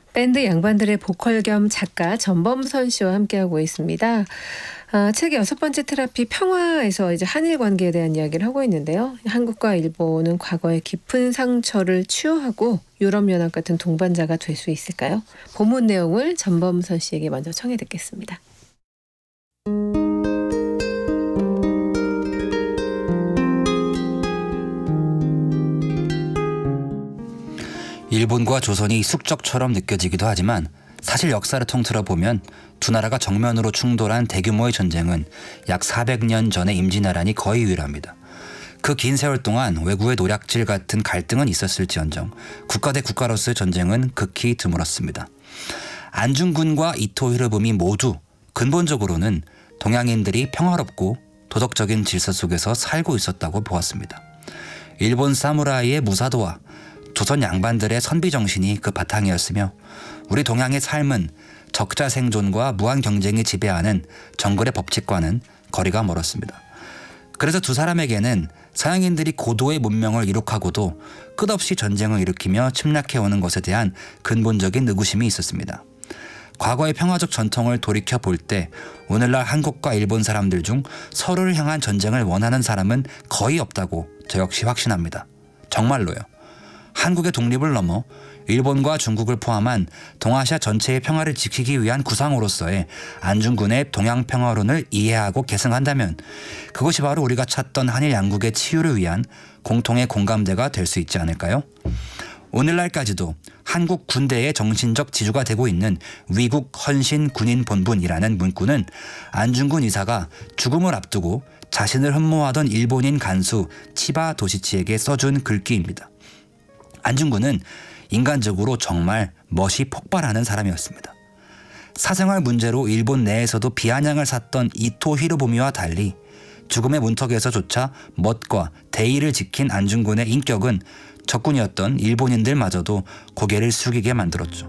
밴드 양반들의 보컬 겸 작가 전범선 씨와 함께하고 있습니다. 책의 6번째 테라피 평화에서 이제 한일 관계에 대한 이야기를 하고 있는데요. 한국과 일본은 과거의 깊은 상처를 치유하고 유럽연합 같은 동반자가 될 수 있을까요? 본문 내용을 전범선 씨에게 먼저 청해 듣겠습니다. 일본과 조선이 숙적처럼 느껴지기도 하지만 사실 역사를 통틀어 보면 두 나라가 정면으로 충돌한 대규모의 전쟁은 약 400년 전의 임진왜란이 거의 유일합니다. 그 긴 세월 동안 외구의 노략질 같은 갈등은 있었을지언정 국가 대 국가로서의 전쟁은 극히 드물었습니다. 안중근과 이토 히로부미 모두 근본적으로는 동양인들이 평화롭고 도덕적인 질서 속에서 살고 있었다고 보았습니다. 일본 사무라이의 무사도와 조선 양반들의 선비정신이 그 바탕이었으며 우리 동양의 삶은 적자 생존과 무한 경쟁이 지배하는 정글의 법칙과는 거리가 멀었습니다. 그래서 두 사람에게는 서양인들이 고도의 문명을 이룩하고도 끝없이 전쟁을 일으키며 침략해오는 것에 대한 근본적인 의구심이 있었습니다. 과거의 평화적 전통을 돌이켜볼 때 오늘날 한국과 일본 사람들 중 서로를 향한 전쟁을 원하는 사람은 거의 없다고 저 역시 확신합니다. 정말로요. 한국의 독립을 넘어 일본과 중국을 포함한 동아시아 전체의 평화를 지키기 위한 구상으로서의 안중근의 동양평화론을 이해하고 계승한다면 그것이 바로 우리가 찾던 한일 양국의 치유를 위한 공통의 공감대가 될 수 있지 않을까요? 오늘날까지도 한국 군대의 정신적 지주가 되고 있는 위국 헌신 군인 본분이라는 문구는 안중근 의사가 죽음을 앞두고 자신을 흠모하던 일본인 간수 치바 도시치에게 써준 글귀입니다. 안중근은 인간적으로 정말 멋이 폭발하는 사람이었습니다. 사생활 문제로 일본 내에서도 비아냥을 샀던 이토 히로부미와 달리 죽음의 문턱에서조차 멋과 대의를 지킨 안중근의 인격은 적군이었던 일본인들마저도 고개를 숙이게 만들었죠.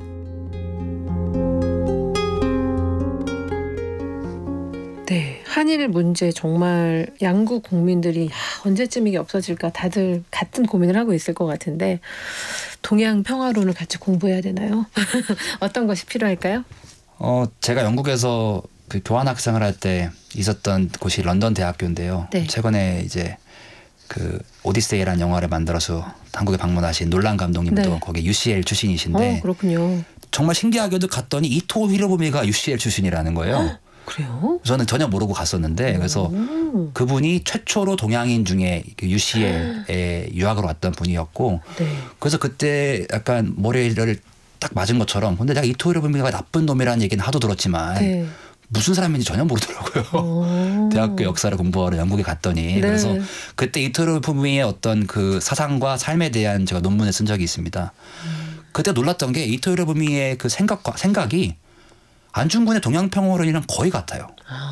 네, 한일 문제 정말 양국 국민들이 언제쯤 이게 없어질까 다들 같은 고민을 하고 있을 것 같은데 동양 평화론을 같이 공부해야 되나요? 어떤 것이 필요할까요? 제가 영국에서 그 교환학생을 할 때 있었던 곳이 런던 대학교인데요. 네. 최근에 이제 그 오디세이라는 영화를 만들어서 한국에 방문하신 놀란 감독님도 네. 거기 UCL 출신이신데 그렇군요. 정말 신기하게도 갔더니 이토 히로부미가 UCL 출신이라는 거예요. 그래요? 저는 전혀 모르고 갔었는데 그래서 그분이 최초로 동양인 중에 UCL에 유학을 왔던 분이었고 네. 그래서 그때 약간 머리를 딱 맞은 것처럼 근데 내가 이토 히로부미가 나쁜 놈이라는 얘기는 하도 들었지만 네. 무슨 사람인지 전혀 모르더라고요. 대학교 역사를 공부하러 영국에 갔더니 네. 그래서 그때 이토 히로부미의 어떤 그 사상과 삶에 대한 제가 논문을 쓴 적이 있습니다. 그때 놀랐던 게 이토 히로부미의 그 생각이 안중근의 동양평화론이랑 거의 같아요.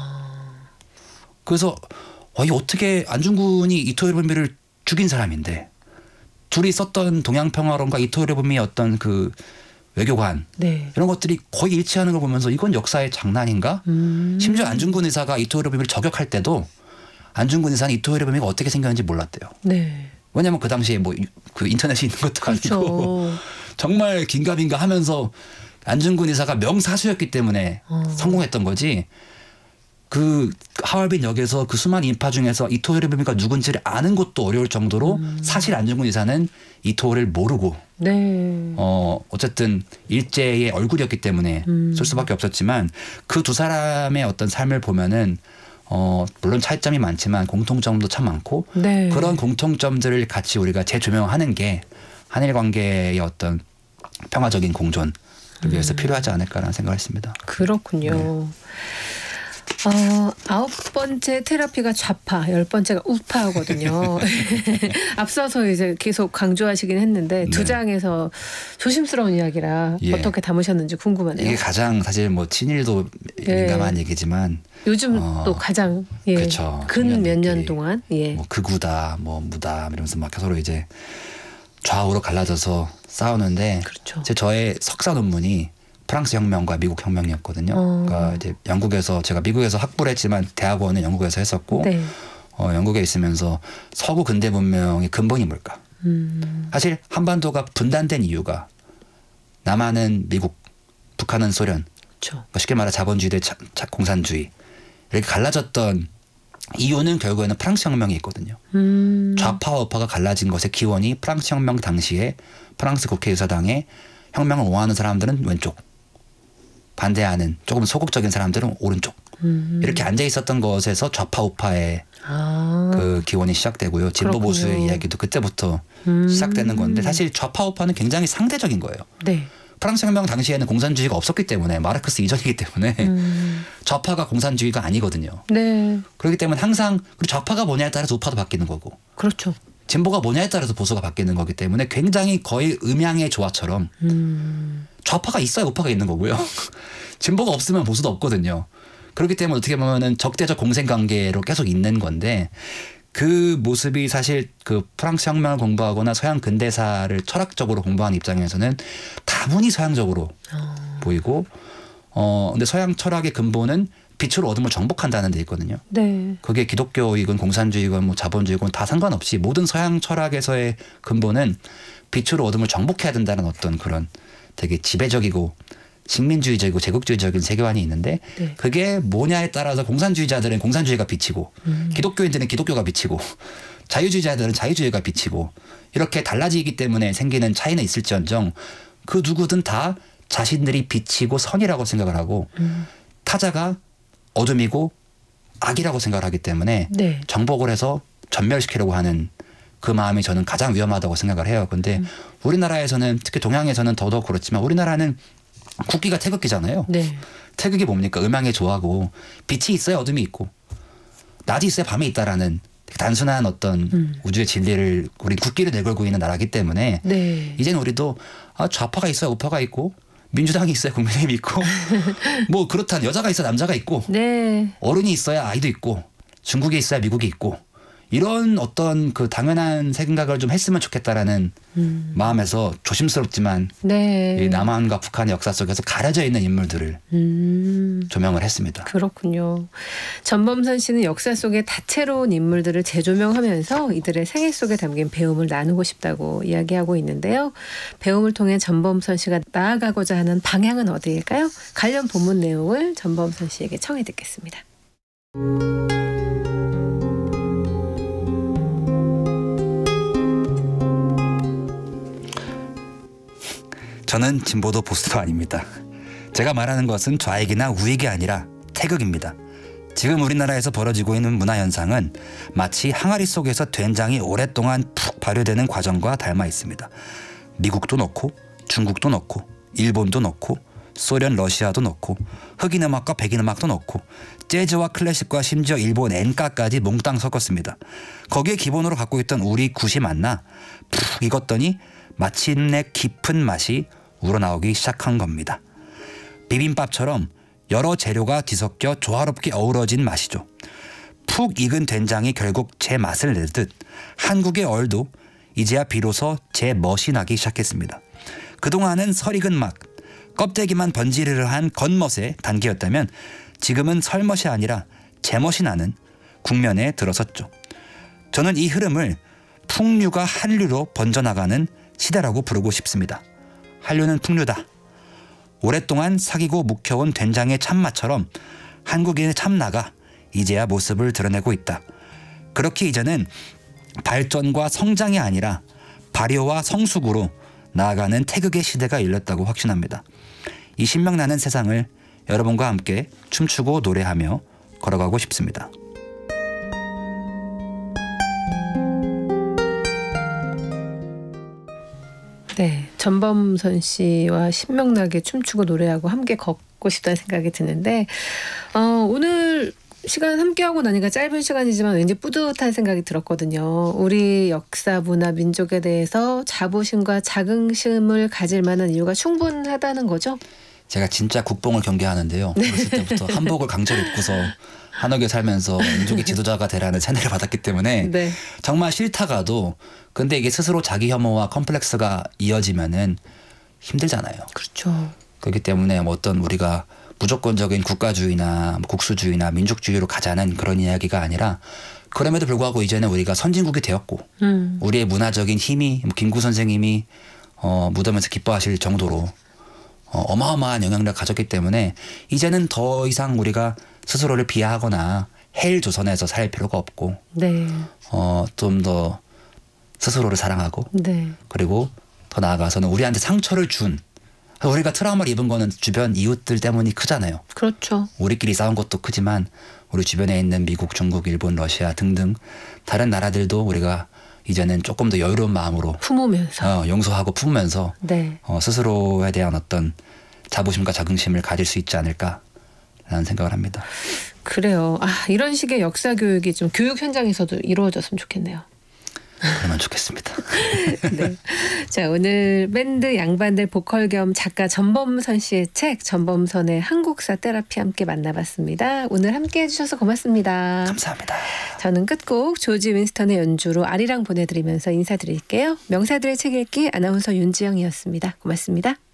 그래서 이 어떻게 안중근이 이토 히로부미를 죽인 사람인데 둘이 썼던 동양평화론과 이토 히로부미의 어떤 그 외교관 네. 이런 것들이 거의 일치하는 걸 보면서 이건 역사의 장난인가? 심지어 안중근 의사가 이토 히로부미를 저격할 때도 안중근 의사는 이토 히로부미가 어떻게 생겼는지 몰랐대요. 네. 왜냐하면 그 당시에 뭐 그 인터넷이 있는 것도 그렇죠. 아니고 정말 긴가민가 하면서 안중근 의사가 명사수였기 때문에 성공했던 거지. 그 하얼빈 역에서 그 수많은 인파 중에서 이토 히로부미가 누군지를 아는 것도 어려울 정도로 사실 안중근 의사는 이토를 모르고 네. 어쨌든 일제의 얼굴이었기 때문에 쓸 수밖에 없었지만 그 두 사람의 어떤 삶을 보면은 물론 차이점이 많지만 공통점도 참 많고 네. 그런 공통점들을 같이 우리가 재조명하는 게 한일 관계의 어떤 평화적인 공존을 위해서 필요하지 않을까라는 생각을 했습니다. 그렇군요. 네. 9번째 테라피가 좌파, 10번째가 우파거든요. 앞서서 이제 계속 강조하시긴 했는데 두 네. 장에서 조심스러운 이야기라 예. 어떻게 담으셨는지 궁금하네요. 이게 가장 사실 뭐 친일도 예. 민감한 얘기지만 요즘 또 가장 그렇죠. 근 몇 년 청년들끼리 동안 뭐 극우다, 뭐 무다 이러면서 막 서로 이제 좌우로 갈라져서 싸우는데 그렇죠. 저의 석사 논문이 프랑스 혁명과 미국 혁명이었거든요. 그러니까 이제 영국에서 제가 미국에서 학부를 했지만 대학원은 영국에서 했었고 네. 영국에 있으면서 서구 근대 문명의 근본이 뭘까? 사실 한반도가 분단된 이유가 남한은 미국, 북한은 소련. 그렇죠. 그러니까 쉽게 말해 자본주의 대 공산주의. 이렇게 갈라졌던 이유는 결국에는 프랑스 혁명이 있거든요. 좌파와 우파가 갈라진 것의 기원이 프랑스 혁명 당시에 프랑스 국회의사당에 혁명을 옹호하는 사람들은 왼쪽, 반대하는 조금 소극적인 사람들은 오른쪽. 이렇게 앉아 있었던 것에서 좌파 우파의 그 기원이 시작되고요. 진보 보수의 그렇군요. 이야기도 그때부터 시작되는 건데 사실 좌파 우파는 굉장히 상대적인 거예요. 네. 프랑스 혁명 당시에는 공산주의가 없었기 때문에 마르크스 이전이기 때문에 좌파가 공산주의가 아니거든요. 네. 그렇기 때문에 항상 그리고 좌파가 뭐냐에 따라서 우파도 바뀌는 거고 그렇죠. 진보가 뭐냐에 따라서 보수가 바뀌는 거기 때문에 굉장히 거의 음양의 조화처럼 좌파가 있어야 우파가 있는 거고요. 진보가 없으면 보수도 없거든요. 그렇기 때문에 어떻게 보면은 적대적 공생관계로 계속 있는 건데 그 모습이 사실 그 프랑스 혁명을 공부하거나 서양 근대사를 철학적으로 공부하는 입장에서는 다분히 서양적으로 보이고 근데 서양 철학의 근본은 빛으로 어둠을 정복한다는 데 있거든요. 네. 그게 기독교이건 공산주의건 뭐 자본주의건 다 상관없이 모든 서양 철학에서의 근본은 빛으로 어둠을 정복해야 된다는 어떤 그런 되게 지배적이고 식민주의적이고 제국주의적인 세계관이 있는데 네. 그게 뭐냐에 따라서 공산주의자들은 공산주의가 비치고 기독교인들은 기독교가 비치고 자유주의자들은 자유주의가 비치고 이렇게 달라지기 때문에 생기는 차이는 있을지언정 그 누구든 다 자신들이 비치고 선이라고 생각을 하고 타자가 어둠이고 악이라고 생각을 하기 때문에 네. 정복을 해서 전멸시키려고 하는 그 마음이 저는 가장 위험하다고 생각을 해요. 근데 우리나라에서는 특히 동양에서는 더더욱 그렇지만 우리나라는 국기가 태극기잖아요. 네. 태극이 뭡니까? 음양의 조화고 빛이 있어야 어둠이 있고 낮이 있어야 밤이 있다라는 단순한 어떤 우주의 진리를 우리 국기를 내걸고 있는 나라기 때문에 네. 이제는 우리도 좌파가 있어야 우파가 있고 민주당이 있어야 국민의힘이 있고 뭐 그렇단 여자가 있어야 남자가 있고 네. 어른이 있어야 아이도 있고 중국에 있어야 미국이 있고 이런 어떤 그 당연한 생각을 좀 했으면 좋겠다라는 마음에서 조심스럽지만 네. 이 남한과 북한의 역사 속에서 가려져 있는 인물들을 조명을 했습니다. 그렇군요. 전범선 씨는 역사 속의 다채로운 인물들을 재조명하면서 이들의 생애 속에 담긴 배움을 나누고 싶다고 이야기하고 있는데요. 배움을 통해 전범선 씨가 나아가고자 하는 방향은 어디일까요? 관련 본문 내용을 전범선 씨에게 청해 듣겠습니다. 저는 진보도 보수도 아닙니다. 제가 말하는 것은 좌익이나 우익이 아니라 태극입니다. 지금 우리나라에서 벌어지고 있는 문화 현상은 마치 항아리 속에서 된장이 오랫동안 푹 발효되는 과정과 닮아 있습니다. 미국도 넣고 중국도 넣고 일본도 넣고 소련 러시아도 넣고 흑인 음악과 백인 음악도 넣고 재즈와 클래식과 심지어 일본 엔카까지 몽땅 섞었습니다. 거기에 기본으로 갖고 있던 우리 굿이 만나 푹 익었더니 마침내 깊은 맛이 우러나오기 시작한 겁니다. 비빔밥처럼 여러 재료가 뒤섞여 조화롭게 어우러진 맛이죠. 푹 익은 된장이 결국 제 맛을 내듯 한국의 얼도 이제야 비로소 제 멋이 나기 시작했습니다. 그동안은 설익은 맛, 껍데기만 번지르르한 겉멋의 단계였다면 지금은 설멋이 아니라 제멋이 나는 국면에 들어섰죠. 저는 이 흐름을 풍류가 한류로 번져나가는 시대라고 부르고 싶습니다. 한류는 풍류다. 오랫동안 사귀고 묵혀온 된장의 참맛처럼 한국인의 참나가 이제야 모습을 드러내고 있다. 그렇게 이제는 발전과 성장이 아니라 발효와 성숙으로 나아가는 태극의 시대가 열렸다고 확신합니다. 이 신명나는 세상을 여러분과 함께 춤추고 노래하며 걸어가고 싶습니다. 네, 전범선 씨와 신명나게 춤추고 노래하고 함께 걷고 싶다는 생각이 드는데 오늘 시간 함께하고 나니까 짧은 시간이지만 왠지 뿌듯한 생각이 들었거든요. 우리 역사, 문화, 민족에 대해서 자부심과 자긍심을 가질 만한 이유가 충분하다는 거죠? 제가 진짜 국뽕을 경계하는데요. 어렸을 때부터 한복을 강제로 입고서 한옥에 살면서 민족의 지도자가 되라는 세뇌를 받았기 때문에 네. 정말 싫다가도 근데 이게 스스로 자기 혐오와 컴플렉스가 이어지면은 힘들잖아요. 그렇죠. 그렇기 때문에 뭐 어떤 우리가 무조건적인 국가주의나 국수주의나 민족주의로 가자는 그런 이야기가 아니라 그럼에도 불구하고 이제는 우리가 선진국이 되었고 우리의 문화적인 힘이 김구 선생님이 무덤에서 기뻐하실 정도로 어마어마한 영향력을 가졌기 때문에 이제는 더 이상 우리가 스스로를 비하하거나 헬 조선에서 살 필요가 없고 네. 좀 더 스스로를 사랑하고 네. 그리고 더 나아가서는 우리한테 상처를 준 우리가 트라우마를 입은 거는 주변 이웃들 때문이 크잖아요. 그렇죠. 우리끼리 싸운 것도 크지만 우리 주변에 있는 미국, 중국, 일본, 러시아 등등 다른 나라들도 우리가 이제는 조금 더 여유로운 마음으로 품으면서. 용서하고 품으면서 네. 스스로에 대한 어떤 자부심과 자긍심을 가질 수 있지 않을까라는 생각을 합니다. 그래요. 이런 식의 역사 교육이 좀 교육 현장에서도 이루어졌으면 좋겠네요. 그러면 좋겠습니다. 네. 자, 오늘 밴드 양반들 보컬 겸 작가 전범선 씨의 책 전범선의 한국사 테라피 함께 만나봤습니다. 오늘 함께 해주셔서 고맙습니다. 감사합니다. 저는 끝곡 조지 윈스턴의 연주로 아리랑 보내드리면서 인사드릴게요. 명사들의 책 읽기 아나운서 윤지영이었습니다. 고맙습니다.